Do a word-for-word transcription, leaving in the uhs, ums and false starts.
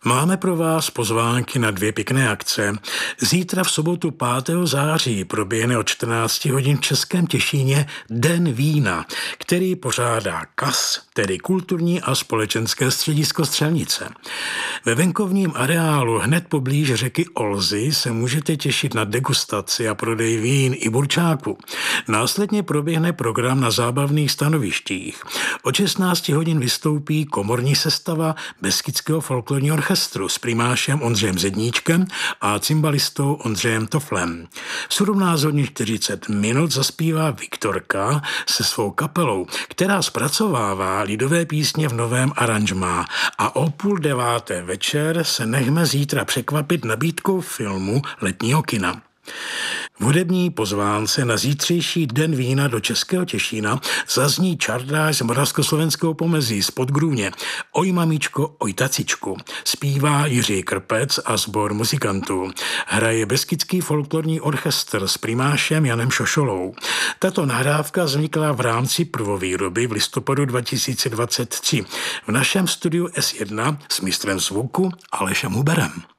Máme pro vás pozvánky na dvě pěkné akce. Zítra v sobotu pátého září proběhne od čtrnácti hodin v Českém Těšíně Den vína, který pořádá K A S, tedy Kulturní a společenské středisko Střelnice. Ve venkovním areálu hned poblíž řeky Olzy se můžete těšit na degustaci a prodej vín i burčáku. Následně proběhne program na zábavných stanovištích. Od šestnácti hodin vystoupí komorní sestava Beskydského folklorního orchestru s primášem Ondřejem Zedníčkem a cymbalistou Ondřejem Toflem. V sedmnáct hodin čtyřicet minut zaspívá Viktorka se svou kapelou, která zpracovává lidové písně v novém aranžmá, a o půl deváté večer se nechme zítra překvapit nabídkou filmu letního kina. V hudební pozvánce na zítřejší Den vína do Českého Těšína zazní čardáš z moravskoslovenského pomezí z Podgrůně. Oj mamičko, oj tacičku. Zpívá Jiří Krpec a sbor muzikantů. Hraje Beskydský folklorní orchestr s primášem Janem Šošolou. Tato nahrávka vznikla v rámci prvovýroby v listopadu dva tisíce dvacet tři v našem studiu S jedna s mistrem zvuku Alešem Huberem.